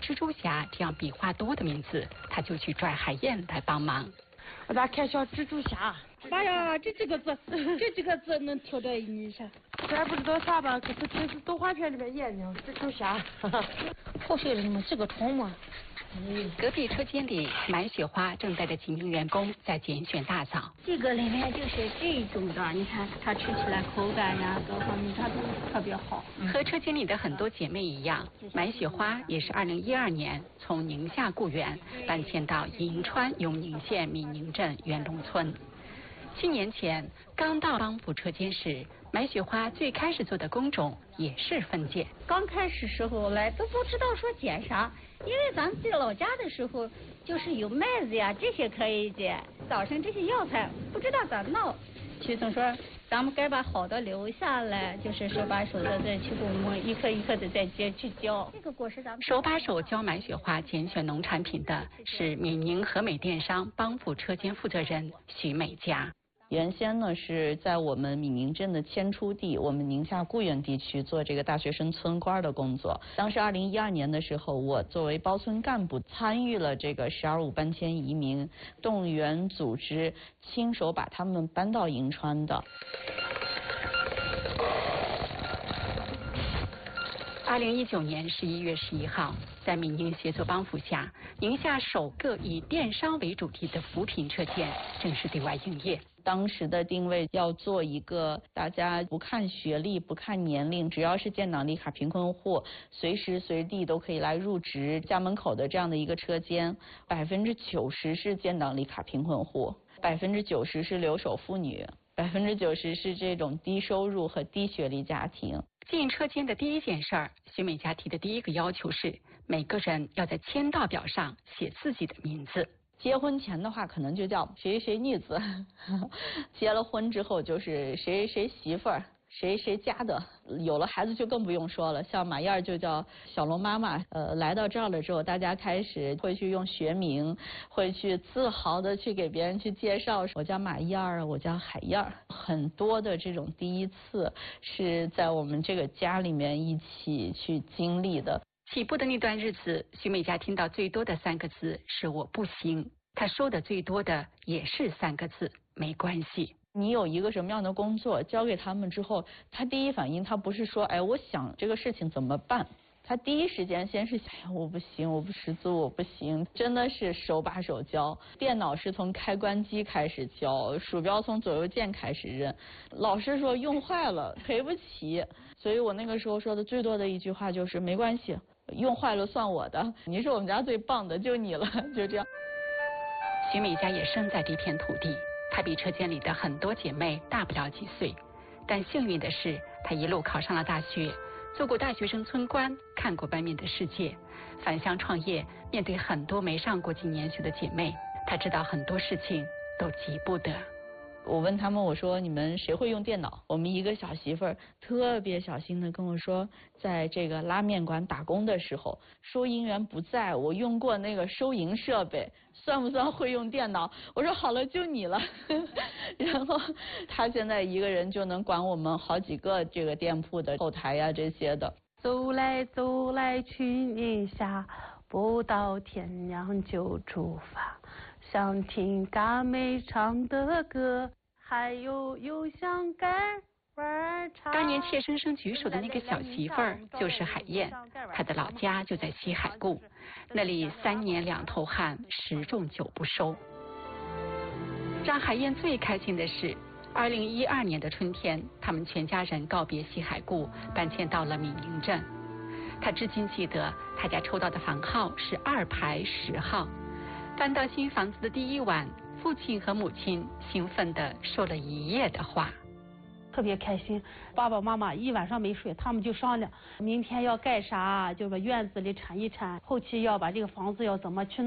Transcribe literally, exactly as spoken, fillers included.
蜘蛛侠这样笔画多的名字，他就去拽海燕来帮忙。 我咋看小蜘蛛侠？妈呀，这几个字，这几个字能挑在一起。这还不知道啥吧？可是这是动画片里面演的蜘蛛侠。 后学什么？是个虫吗？ 嗯，隔壁车间里，满雪花正带着几名员工在拣选大枣。 这个里面就是这种的，你看它吃起来口感呀，各方面它都特别好。 和车间里的很多姐妹一样，满雪花也是二零一二年从宁夏故园搬迁到银川永宁县闽宁镇元龙村。七年前刚到帮扶车间时，满雪花最开始做的工种也是分拣。 刚开始时候来都不知道说捡啥，因为咱们在老家的时候就是有麦子呀这些可以捡，早晨这些药材不知道咋弄。曲总说咱们该把好的留下来，就是手把手的再去给我们一颗一颗的再接去教。这个果实咱们手把手教满雪花拣选农产品的是闽宁和美电商帮扶车间负责人徐美佳。 原先呢是在我们闽宁镇的迁出地，我们宁夏固原地区做这个大学生村官的工作。当时二零一二年的时候，我作为包村干部参与了这个十二五搬迁移民，动员组织，亲手把他们搬到银川的。 二零一九年十一月十一号，在闽宁协作帮扶下，宁夏首个以电商为主题的扶贫车间正式对外营业。 当时的定位要做一个大家不看学历、不看年龄，只要是建档立卡贫困户，随时随地都可以来入职家门口的这样的一个车间。百分之九十是建档立卡贫困户，百分之九十是留守妇女，百分之九十是这种低收入和低学历家庭。 进车间的第一件事儿，徐美佳提的第一个要求是，每个人要在签到表上写自己的名字。 结婚前的话可能就叫谁谁女子，结了婚之后就是谁谁媳妇儿，谁谁家的，有了孩子就更不用说了，像马燕就叫小龙妈妈。呃，来到这儿了之后，大家开始会去用学名，会去自豪的去给别人去介绍，我叫马燕儿，我叫海燕儿。很多的这种第一次是在我们这个家里面一起去经历的。 起步的那段日子，徐美佳听到最多的三个字是我不行，她说的最多的也是三个字，没关系。 你有一个什么样的工作交给他们之后，他第一反应他不是说哎我想这个事情怎么办，他第一时间先是想哎我不行，我不识字，我不行，真的是手把手教。电脑是从开关机开始教，鼠标从左右键开始认，老师说用坏了赔不起，所以我那个时候说的最多的一句话就是没关系，用坏了算我的，你是我们家最棒的，就你了，就这样。 徐美佳也生在这片土地，她比车间里的很多姐妹大不了几岁，但幸运的是，她一路考上了大学，做过大学生村官，看过外面的世界。返乡创业，面对很多没上过几年学的姐妹，她知道很多事情都急不得。 我问他们，我说你们谁会用电脑？我们一个小媳妇儿特别小心的跟我说，在这个拉面馆打工的时候，收银员不在，我用过那个收银设备，算不算会用电脑？我说好了，就你了。然后他现在一个人就能管我们好几个这个店铺的后台呀、这些的。 走来走来去宁夏，不到天亮就出发。想听嘎妹唱的歌，还有有想干玩唱。 当年怯生生举手的那个小媳妇儿就是海燕，她的老家就在西海固，那里三年两头旱，十种九不收。让海燕最开心的是，二零一二年的春天，他们全家人告别西海固，搬迁到了闽宁镇。她至今记得，她家抽到的房号是二排十号。搬到新房子的第一晚，父亲和母亲兴奋地说了一夜的话， 特别开心。爸爸妈妈一晚上没睡，他们就商量明天要干啥，就把院子里铲一铲，后期要把这个房子要怎么去